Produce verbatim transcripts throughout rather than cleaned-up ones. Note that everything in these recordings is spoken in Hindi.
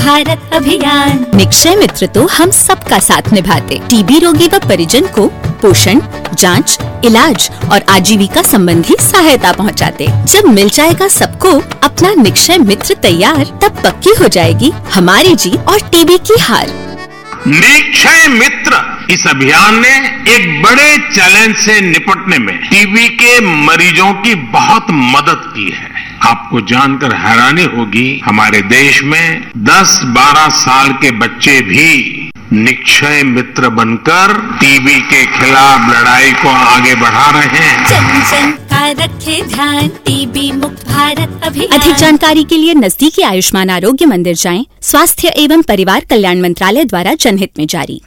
भारत अभियान। निक्षय मित्र तो हम सबका साथ निभाते, टीबी रोगी व परिजन को पोषण, जांच, इलाज और आजीविका संबंधी सहायता पहुंचाते। जब मिल जाएगा सबको अपना निक्षय मित्र तैयार, तब पक्की हो जाएगी हमारी जीत और टीबी की हार। निक्षय मित्र इस अभियान ने एक बड़े चैलेंज से निपटने में टीबी के मरीजों की बहुत मदद की है। आपको जानकर हैरानी होगी, हमारे देश में दस बारह साल के बच्चे भी निक्षय मित्र बनकर टीबी के खिलाफ लड़ाई को आगे बढ़ा रहे हैं। जन जन का रखे ध्यान, टीबी मुक्त भारत अभियान। अधिक जानकारी के लिए नजदीकी आयुष्मान आरोग्य मंदिर जाएं। स्वास्थ्य एवं परिवार कल्याण मंत्रालय द्वारा जनहित में जारी।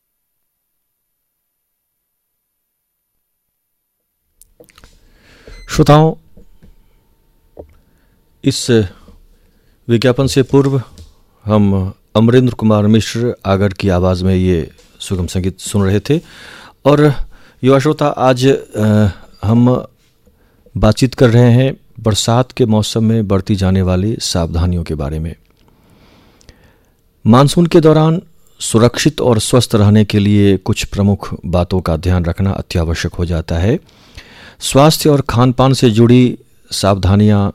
श्रोताओं, इस विज्ञापन से पूर्व हम अमरेंद्र कुमार मिश्र आगर की आवाज़ में ये सुगम संगीत सुन रहे थे। और युवा श्रोता, आज आ, हम बातचीत कर रहे हैं बरसात के मौसम में बढ़ती जाने वाली सावधानियों के बारे में। मानसून के दौरान सुरक्षित और स्वस्थ रहने के लिए कुछ प्रमुख बातों का ध्यान रखना अत्यावश्यक हो जाता है। स्वास्थ्य और खान पान से जुड़ी सावधानियां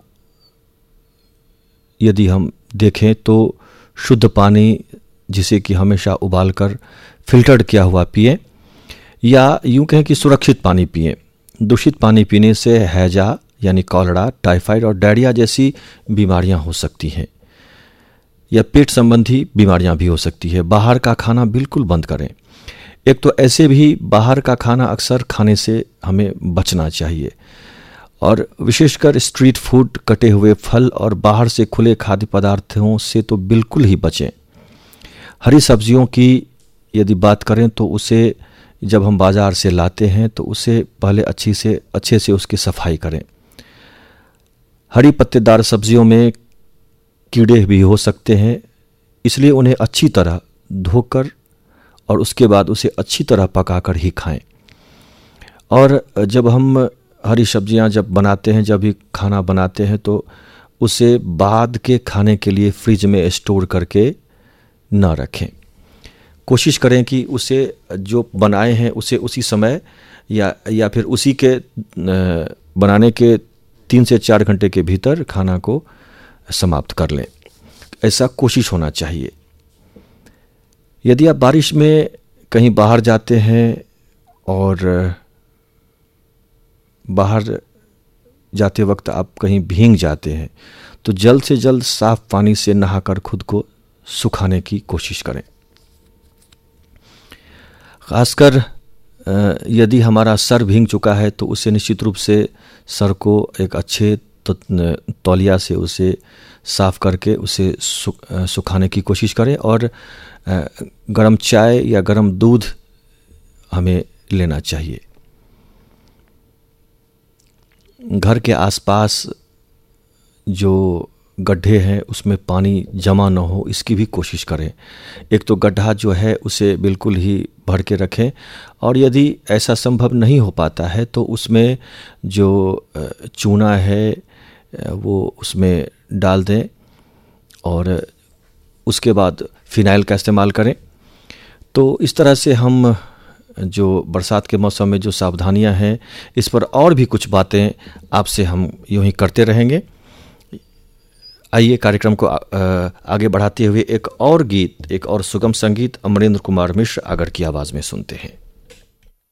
यदि हम देखें तो शुद्ध पानी, जिसे कि हमेशा उबालकर फिल्टर्ड किया हुआ पिएं, या यूं कहें कि सुरक्षित पानी पिएं। दूषित पानी पीने से हैजा यानी कॉलरा, टाइफाइड और डायरिया जैसी बीमारियां हो सकती हैं, या पेट संबंधी बीमारियां भी हो सकती है। बाहर का खाना बिल्कुल बंद करें। एक तो ऐसे भी बाहर का खाना अक्सर खाने से हमें बचना चाहिए, और विशेषकर स्ट्रीट फूड, कटे हुए फल और बाहर से खुले खाद्य पदार्थों से तो बिल्कुल ही बचें। हरी सब्जियों की यदि बात करें तो उसे जब हम बाज़ार से लाते हैं तो उसे पहले अच्छी से अच्छे से उसकी सफाई करें। हरी पत्तेदार सब्जियों में कीड़े भी हो सकते हैं, इसलिए उन्हें अच्छी तरह धोकर और उसके बाद उसे अच्छी तरह पकाकर ही खाएं। और जब हम हरी सब्जियां जब बनाते हैं, जब भी खाना बनाते हैं, तो उसे बाद के खाने के लिए फ्रिज में स्टोर करके न रखें। कोशिश करें कि उसे जो बनाए हैं उसे उसी समय या या फिर उसी के बनाने के तीन से चार घंटे के भीतर खाना को समाप्त कर लें। ऐसा कोशिश होना चाहिए। यदि आप बारिश में कहीं बाहर जाते हैं और बाहर जाते वक्त आप कहीं भीग जाते हैं, तो जल्द से जल्द साफ पानी से नहाकर खुद को सुखाने की कोशिश करें। खासकर यदि हमारा सर भीग चुका है तो उसे निश्चित रूप से सर को एक अच्छे तौलिया से उसे साफ करके उसे सुखाने की कोशिश करें। और गर्म चाय या गर्म दूध हमें लेना चाहिए। घर के आसपास जो गड्ढे हैं उसमें पानी जमा न हो, इसकी भी कोशिश करें। एक तो गड्ढा जो है उसे बिल्कुल ही भर के रखें, और यदि ऐसा संभव नहीं हो पाता है तो उसमें जो चूना है वो उसमें डाल दें, और उसके बाद फिनाइल का इस्तेमाल करें। तो इस तरह से हम जो बरसात के मौसम में जो सावधानियां हैं, इस पर और भी कुछ बातें आपसे हम यूं ही करते रहेंगे। आइए कार्यक्रम को आगे बढ़ाते हुए एक और गीत, एक और सुगम संगीत अमरेंद्र कुमार मिश्र आगर की आवाज़ में सुनते हैं।